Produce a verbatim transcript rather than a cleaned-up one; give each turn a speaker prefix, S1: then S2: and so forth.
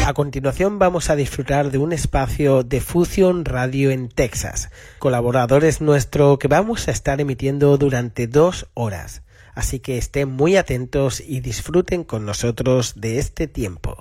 S1: A continuación vamos a disfrutar de un espacio de Fusion Radio en Texas, colaboradores nuestro que vamos a estar emitiendo durante dos horas. Así que estén muy atentos y disfruten con nosotros de este tiempo.